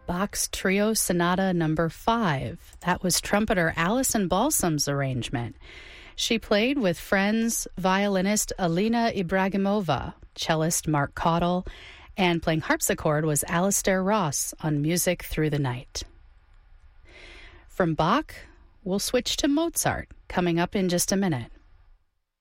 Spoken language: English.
Bach's Trio Sonata Number 5. That was trumpeter Alison Balsam's arrangement. She played with friends violinist Alina Ibragimova, cellist Mark Cottle, and playing harpsichord was Alistair Ross on Music Through the Night. From Bach, we'll switch to Mozart, coming up in just a minute.